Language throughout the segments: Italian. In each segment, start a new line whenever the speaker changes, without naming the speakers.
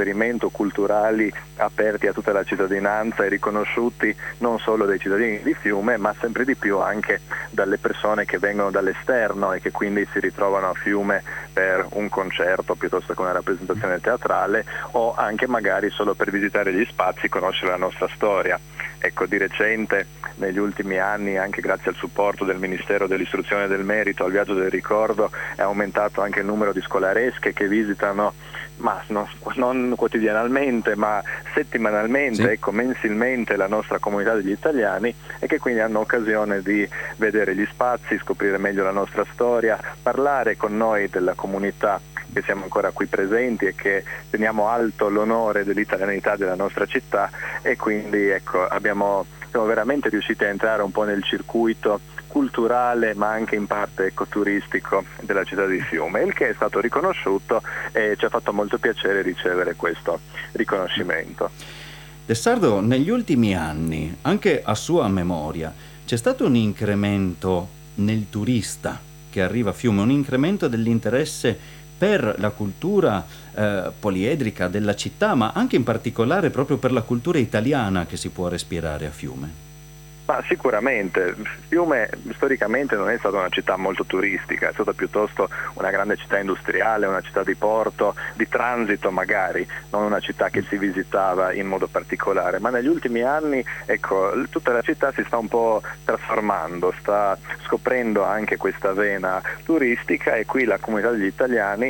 riferimento culturali aperti a tutta la cittadinanza e riconosciuti non solo dai cittadini di Fiume, ma sempre di più anche dalle persone che vengono dall'esterno e che quindi si ritrovano a Fiume per un concerto piuttosto che una rappresentazione teatrale, o anche magari solo per visitare gli spazi, conoscere la nostra storia. Ecco, di recente, negli ultimi anni, anche grazie al supporto del Ministero dell'Istruzione e del Merito, al Viaggio del Ricordo, è aumentato anche il numero di scolaresche che visitano, ma non quotidianamente, ma settimanalmente,
Sì.
ecco, mensilmente la nostra comunità degli italiani, e che quindi hanno occasione di vedere gli spazi, scoprire meglio la nostra storia, parlare con noi della comunità che siamo ancora qui presenti e che teniamo alto l'onore dell'italianità della nostra città, e quindi ecco, siamo veramente riusciti a entrare un po' nel circuito culturale ma anche in parte ecoturistico della città di Fiume, il che è stato riconosciuto e ci ha fatto molto piacere ricevere questo riconoscimento.
De Sardo, negli ultimi anni, anche a sua memoria, c'è stato un incremento nel turista che arriva a Fiume, un incremento dell'interesse per la cultura poliedrica della città, ma anche in particolare proprio per la cultura italiana che si può respirare a Fiume.
Ma sicuramente, Fiume storicamente non è stata una città molto turistica, è stata piuttosto una grande città industriale, una città di porto, di transito magari, non una città che si visitava in modo particolare, ma negli ultimi anni ecco, tutta la città si sta un po' trasformando, sta scoprendo anche questa vena turistica, e qui la comunità degli italiani,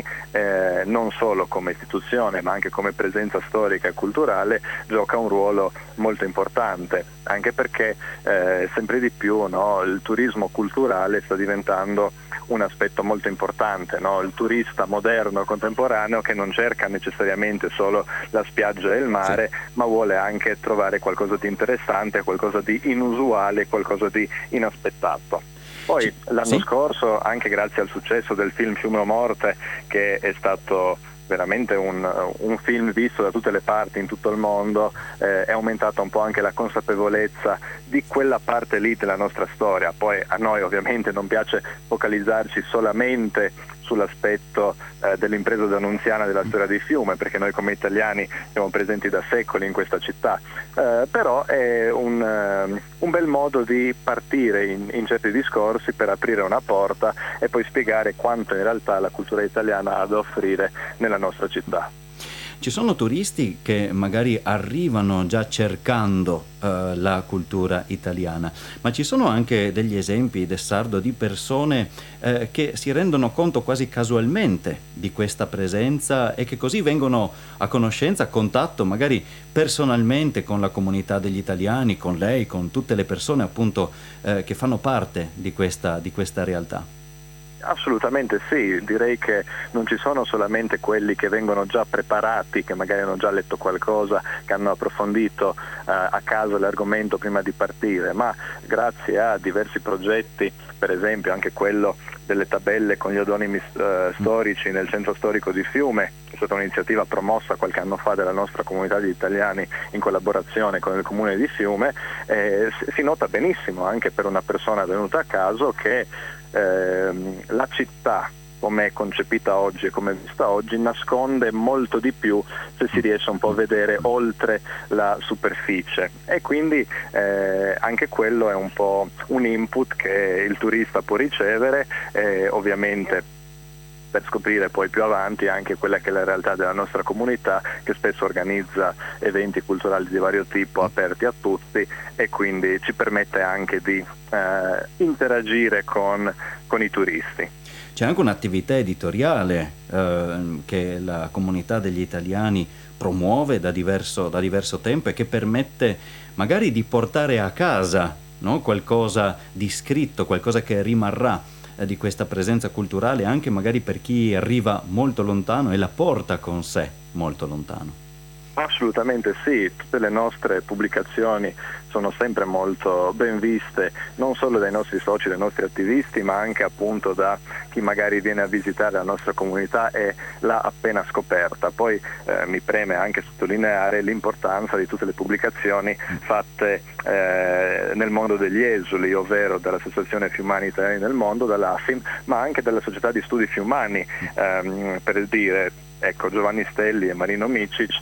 non solo come istituzione ma anche come presenza storica e culturale, gioca un ruolo molto importante, anche perché sempre di più, no, il turismo culturale sta diventando un aspetto molto importante, no? Il turista moderno contemporaneo che non cerca necessariamente solo la spiaggia e il mare, sì, ma vuole anche trovare qualcosa di interessante, qualcosa di inusuale, qualcosa di inaspettato. Poi l'anno scorso, anche grazie al successo del film Fiume o Morte, che è stato veramente un film visto da tutte le parti in tutto il mondo, è aumentata un po' anche la consapevolezza di quella parte lì della nostra storia. Poi a noi ovviamente non piace focalizzarci solamente sull'aspetto dell'impresa d'Annunziana della storia di Fiume, perché noi come italiani siamo presenti da secoli in questa città, però è un bel modo di partire in certi discorsi per aprire una porta e poi spiegare quanto in realtà la cultura italiana ha da offrire nella nostra città.
Ci sono turisti che magari arrivano già cercando la cultura italiana, ma ci sono anche degli esempi, De Sardo, di persone che si rendono conto quasi casualmente di questa presenza e che così vengono a conoscenza, a contatto magari personalmente con la comunità degli italiani, con lei, con tutte le persone appunto che fanno parte di questa realtà.
Assolutamente sì, direi che non ci sono solamente quelli che vengono già preparati, che magari hanno già letto qualcosa, che hanno approfondito a caso l'argomento prima di partire, ma grazie a diversi progetti, per esempio anche quello delle tabelle con gli odonimi storici nel centro storico di Fiume, che è stata un'iniziativa promossa qualche anno fa dalla nostra comunità di italiani in collaborazione con il comune di Fiume, si nota benissimo anche per una persona venuta a caso che la città come è concepita oggi e come è vista oggi nasconde molto di più se si riesce un po' a vedere oltre la superficie, e quindi anche quello è un po' un input che il turista può ricevere, ovviamente per scoprire poi più avanti anche quella che è la realtà della nostra comunità, che spesso organizza eventi culturali di vario tipo aperti a tutti, e quindi ci permette anche di interagire con i turisti.
C'è anche un'attività editoriale che la comunità degli italiani promuove da diverso tempo e che permette magari di portare a casa, no, qualcosa di scritto, qualcosa che rimarrà di questa presenza culturale anche magari per chi arriva molto lontano e la porta con sé molto lontano.
Assolutamente sì, tutte le nostre pubblicazioni sono sempre molto ben viste, non solo dai nostri soci, dai nostri attivisti, ma anche appunto da chi magari viene a visitare la nostra comunità e l'ha appena scoperta. Poi mi preme anche sottolineare l'importanza di tutte le pubblicazioni fatte nel mondo degli esuli, ovvero dall'Associazione Fiumani Italiani nel Mondo, dall'AFIM, ma anche dalla Società di Studi Fiumani, per dire, ecco, Giovanni Stelli e Marino Micic